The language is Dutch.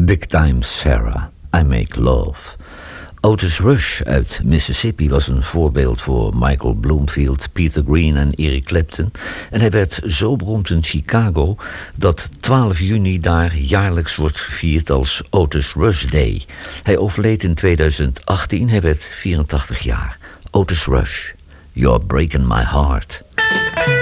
Big Time Sarah, I Make Love. Otis Rush uit Mississippi was een voorbeeld voor Michael Bloomfield, Peter Green en Eric Clapton. En hij werd zo beroemd in Chicago dat 12 juni daar jaarlijks wordt gevierd als Otis Rush Day. Hij overleed in 2018, hij werd 84 jaar. Otis Rush, You're Breaking My Heart.